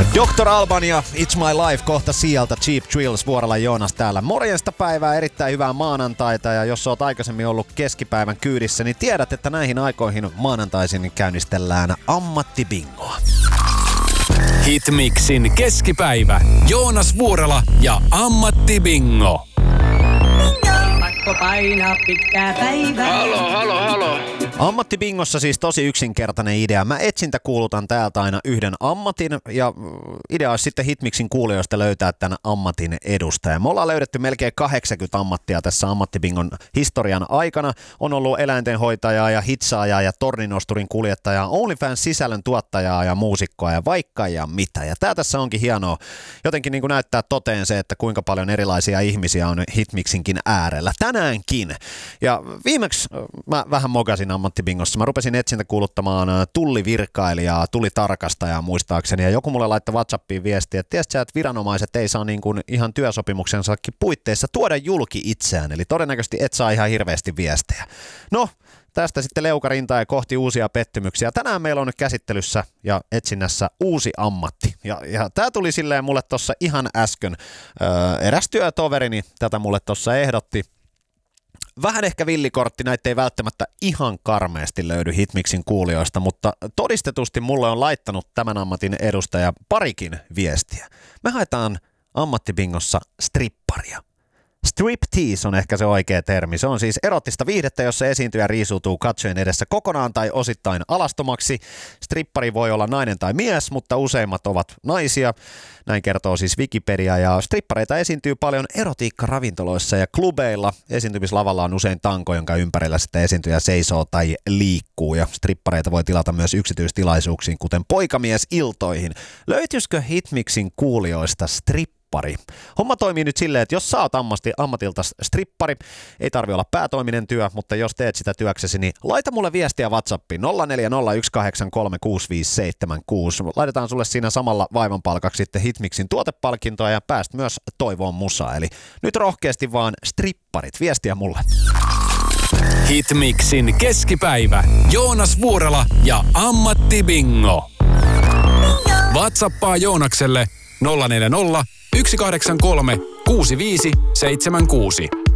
Dr. Alban ja It's My Life kohta sieltä. Cheap Thrills, Vuorella Joonas täällä. Morjesta päivää, erittäin hyvää maanantaita, ja jos oot aikaisemmin ollut keskipäivän kyydissä, niin tiedät, että näihin aikoihin maanantaisin käynnistellään ammattibingoa. Hitmixin keskipäivä. Joonas Vuorela ja ammattibingo. Pakko painaa pitkää päivää. Halo. Ammattibingossa siis tosi yksinkertainen idea. Mä etsintäkuulutan täältä aina yhden ammatin, ja idea olisi sitten Hitmixin kuulijoista löytää tämän ammatin edustaja. Me ollaan löydetty melkein 80 ammattia tässä ammattibingon historian aikana. On ollut eläintenhoitajaa ja hitsaajaa ja torninosturin kuljettajaa, OnlyFans sisällön tuottajaa ja muusikkoa ja vaikka ja mitä. Ja tää tässä onkin hienoa jotenkin niin kuin näyttää toteen se, että kuinka paljon erilaisia ihmisiä on Hitmixinkin äärellä. Tänäänkin. Ja viimeksi mä vähän mokasin ammattibingossa. Mä rupesin etsintäkuuluttamaan tullivirkailijaa, tullitarkastajaa muistaakseni, ja joku mulle laittoi WhatsAppiin viestiä, että tiedät sä, että viranomaiset ei saa niin kuin ihan työsopimuksensakin puitteissa tuoda julki itseään, eli todennäköisesti et saa ihan hirveästi viestejä. No, tästä sitten leukarintaa ja kohti uusia pettymyksiä. Tänään meillä on nyt käsittelyssä ja etsinnässä uusi ammatti. Ja tää tuli silleen mulle tossa ihan äsken. Eräs työtoverini tätä mulle tossa ehdotti. Vähän ehkä villikortti, näitä ei välttämättä ihan karmeasti löydy Hitmixin kuulijoista, mutta todistetusti mulle on laittanut tämän ammatin edustaja parikin viestiä. Me haetaan ammattibingossa stripparia. Striptease on ehkä se oikea termi. Se on siis erottista viihdettä, jossa esiintyjä riisuutuu katsojien edessä kokonaan tai osittain alastomaksi. Strippari voi olla nainen tai mies, mutta useimmat ovat naisia. Näin kertoo siis Wikipedia, ja strippareita esiintyy paljon erotiikkaravintoloissa ja klubeilla. Esiintymislavalla on usein tanko, jonka ympärillä sitten esiintyjä seisoo tai liikkuu, ja strippareita voi tilata myös yksityistilaisuuksiin, kuten poikamiesiltoihin. Löytyisikö Hitmixin kuulijoista strippari? Homma toimii nyt silleen, että jos sä oot ammatilta strippari, ei tarvi olla päätoiminen työ, mutta jos teet sitä työksesi, niin laita mulle viestiä WhatsAppiin 0401836576. Laitetaan sulle siinä samalla vaivanpalkaksi sitten Hitmixin tuotepalkintoa ja pääst myös toivoon musaa. Eli nyt rohkeasti vaan stripparit, viestiä mulle. Hitmixin keskipäivä. Joonas Vuorela ja ammattibingo. WhatsAppaa Joonakselle 040 183 6576.